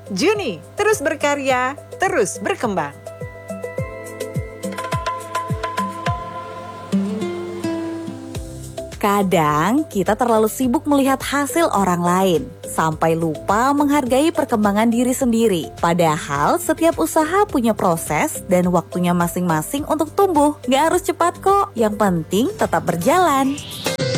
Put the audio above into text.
Juni, terus berkarya, terus berkembang. Kadang kita terlalu sibuk melihat hasil orang lain, sampai lupa menghargai perkembangan diri sendiri. Padahal setiap usaha punya proses dan waktunya masing-masing untuk tumbuh. Gak harus cepat kok, yang penting tetap berjalan.